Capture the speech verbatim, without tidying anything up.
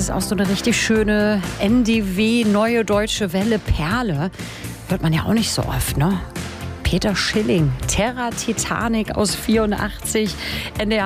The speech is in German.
ist auch so eine richtig schöne N D W, Neue Deutsche Welle, Perle. Hört man ja auch nicht so oft, ne? Peter Schilling, Terra Titanic aus vierundachtzig, N D R